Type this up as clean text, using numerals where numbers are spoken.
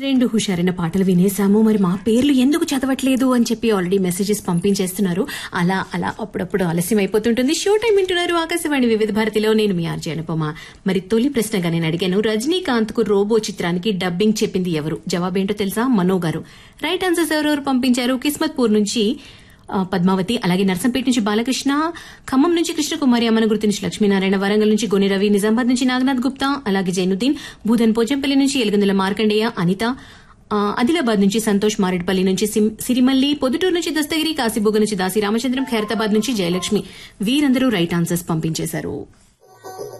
రెండు హుషారైన పాటలు వినేసాము. మరి మా పేర్లు ఎందుకు చదవట్లేదు అని చెప్పి ఆల్రెడీ మెసేజెస్ పంపించేస్తున్నారు. అలా అలా అప్పుడప్పుడు ఆలస్యం అయిపోతుంటుంది. షో టైం వింటున్నారు ఆకాశవాణి వివిధ భారతిలో. నేను మీ ఆర్జే అనుపమ. మరి తొలి ప్రశ్నగా నేను అడిగాను, రజనీకాంత్ కు రోబో చిత్రానికి డబ్బింగ్ చెప్పింది ఎవరు? జవాబేంటో తెలుసా? మనో గారు. రైట్ ఆన్సర్స్ ఎవరెవరు పంపించారు? కిస్మత్పూర్ నుంచి పద్మావతి, అలాగే నర్సంపేట నుంచి బాలకృష్ణ, ఖమ్మం నుంచి కృష్ణకుమారి, అమ్మనగుర్తి నుంచి లక్ష్మీనారాయణ, వరంగల్ నుంచి గొని రవి, నిజామాబాద్ నుంచి నాగనాథ్ గుప్తా, అలాగే జైనుద్దీన్, భూధన్ పోచంపల్లి నుంచి ఎలుగందుల మార్కండేయ, అనిత, ఆదిలాబాద్ నుంచి సంతోష్, మారేడ్పల్లి నుంచి సిరిమల్లి, పొద్దుటూరు నుంచి దస్తగిరి, కాశీబుగ్గ నుంచి దాసి రామచంద్రం, ఖైరతాబాద్ నుంచి జయలక్ష్మి. వీరందరూ రైట్ ఆన్సర్స్ పంపించేశారు.